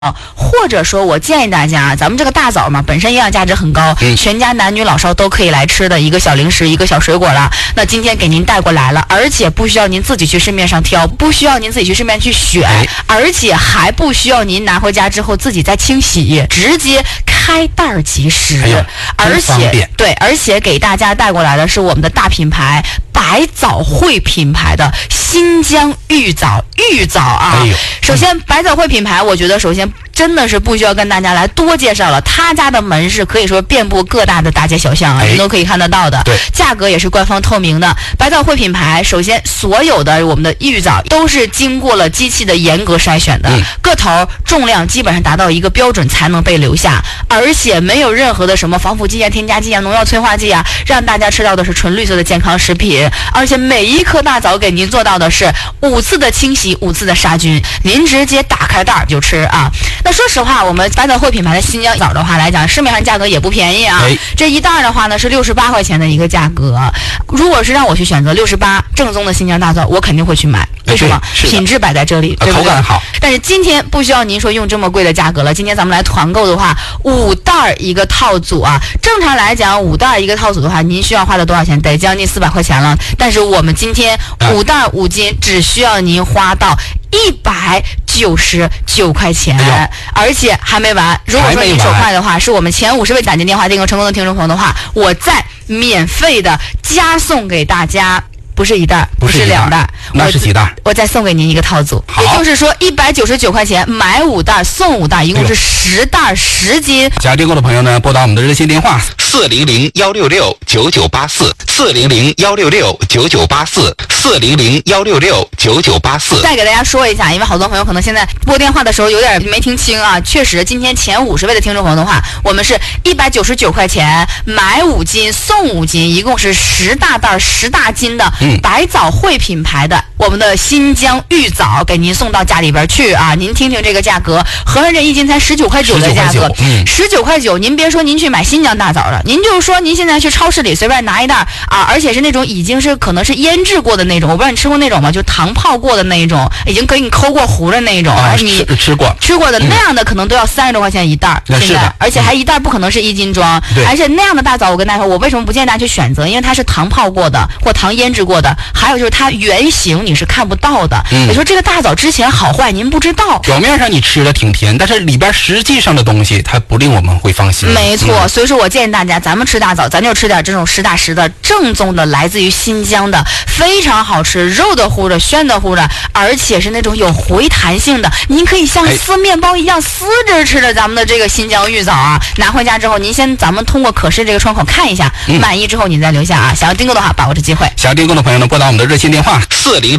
或者说我建议大家，咱们这个大枣嘛，本身营养价值很高，全家男女老少都可以来吃的一个小零食，一个小水果了。那今天给您带过来了，而且不需要您自己去市面上挑，不需要您自己去市面去选，而且还不需要您拿回家之后自己再清洗，直接开袋即食，而且给大家带过来的是我们的大品牌百枣汇品牌的新疆玉枣啊。首先百枣汇品牌，我觉得首先真的是不需要跟大家来多介绍了，他家的门市可以说遍布各大的大街小巷啊，您都可以看得到的。价格也是官方透明的。百枣汇品牌，首先所有的我们的玉枣都是经过了机器的严格筛选的，个头重量基本上达到一个标准才能被留下，而且没有任何的什么防腐剂啊、添加剂啊、农药催化剂啊，让大家吃到的是纯绿色的健康食品。而且每一颗大枣给您做到的是5次的清洗、5次的杀菌，您直接打开袋就吃啊。那说实话，我们百枣汇品牌的新疆枣的话来讲，市面上价格也不便宜啊。这一袋的话呢是68块钱的一个价格。如果是让我去选择68正宗的新疆大枣，我肯定会去买。为什么？品质摆在这里，对不对？口感好。但是今天不需要您说用这么贵的价格了。今天咱们来团购的话，5袋一个套组啊。正常来讲，5袋一个套组的话，您需要花的多少钱？得将近400块钱了。但是我们今天5袋5斤，只需要您花到199块钱，而且还没完。如果说您手快的话，是我们前50位打进电话订购成功的听众朋友的话，我再免费的加送给大家。不是1袋，不是2袋， 那是几袋？ 我再送给您一个套组，也就是说199块钱买5袋送5袋，一共是10袋10斤。 想要订购的朋友呢，拨打我们的热线电话400-166-9984，400-166-9984，400-166-9984。 再给大家说一下，因为好多朋友可能现在拨电话的时候有点没听清啊。确实，今天前50位的听众朋友的话，我们是199块钱买5斤送5斤，一共是10大袋10大斤的百枣汇品牌的我们的新疆玉枣给您送到家里边去啊！您听听这个价格，合上这1斤才19块9的价格，19块9。您别说您去买新疆大枣了，您就是说您现在去超市里随便拿一袋啊，而且是那种已经是可能是腌制过的那种，我不知道你吃过那种吗？就糖泡过的那一种，已经给你抠过糊的那一种，你吃过的那样的可能都要30多块钱一袋，现在，而且还一袋不可能是1斤装，而且那样的大枣，我跟大家说，我为什么不建议大家去选择？因为它是糖泡过的或糖腌制过的，还有就是它原型你是看不到的。你说这个大枣之前好坏您不知道， 表面上你吃的挺甜，但是里边实际上的东西它不令我们会放心。 没错，所以说我建议大家，咱们吃大枣，咱就吃点这种实打实的正宗的，来自于新疆的，非常好吃，肉的乎的，鲜的乎的，而且是那种有回弹性的，您可以像撕面包一样撕着吃的咱们的这个新疆玉枣啊。拿回家之后，您先咱们通过可视这个窗口看一下，满意之后您再留下啊。想要订购的话，把握这机会。 想要订购的朋友呢，拨打我们的热线电话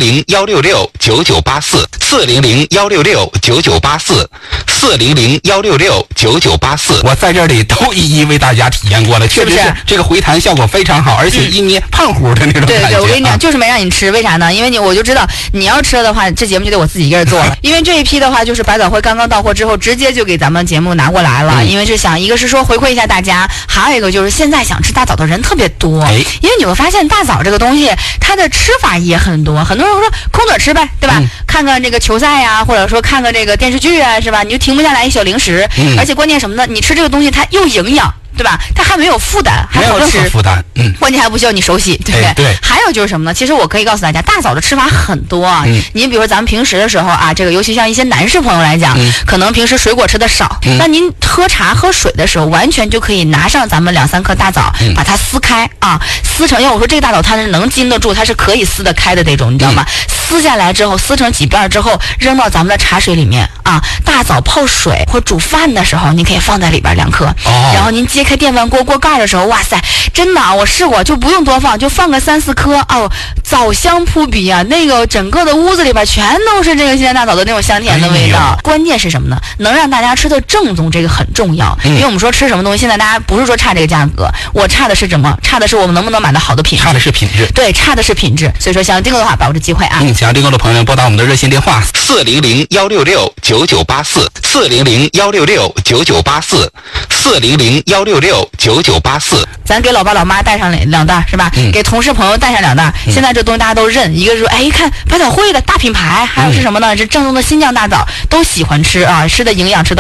400-166-9984，400-166-9984，400-166-9984。我在这里都一一为大家体验过了，确实是这个回弹效果非常好，而且一捏胖乎的那种感觉。 对，我跟你讲，就是没让你吃，为啥呢？因为我就知道你要吃了的话，这节目就得我自己一个人做了。因为这一批的话，就是百枣汇刚刚到货之后，直接就给咱们节目拿过来了。因为是想，一个是说回馈一下大家，还有一个就是现在想吃大枣的人特别多。因为你会发现大枣这个东西，它的吃法也很多。很多人说空嘴吃呗，对吧？看看这个球赛呀，或者说看看这个电视剧啊，是吧？你就停不下来一小零食。而且关键什么呢？你吃这个东西它又营养，对吧？它还没有负担，还好吃， 负担， 关键还不需要你手洗，对不对？ 对。 还有就是什么呢？其实我可以告诉大家，大枣的吃法很多啊。您比如说咱们平时的时候啊，这个尤其像一些男士朋友来讲，可能平时水果吃的少，那您喝茶喝水的时候，完全就可以拿上咱们2、3颗大枣，把它撕开啊，撕成，因为我说这个大枣它是能经得住，它是可以撕得开的那种，你知道吗？撕下来之后，撕成几片之后，扔到咱们的茶水里面啊。大枣泡水或煮饭的时候，您可以放在里边2颗，然后您揭开电饭锅锅盖的时候，哇塞，真的啊，我试过，就不用多放，就放个3、4颗哦，枣香扑鼻啊，那个整个的屋子里边全都是这个新疆大枣的那种香甜的味道。关键是什么呢？能让大家吃的正宗，这个很重要。因为我们说吃什么东西，现在大家不是说差这个价格，我差的是什么？差的是我们能不能买到好的品质， 差的是品质。 对，差的是品质。所以说想要订购的话，把握这机会啊。 想要订购的朋友拨打我们的热线电话400-166-9984，400-166-9984， 400-166-9984。 咱给老爸老妈带上2袋是吧？给同事朋友带上2袋。现在这东西大家都认，一个是说，哎，一看百草汇的大品牌，还有是什么呢？是正宗的新疆大枣，都喜欢吃啊，吃的营养，吃的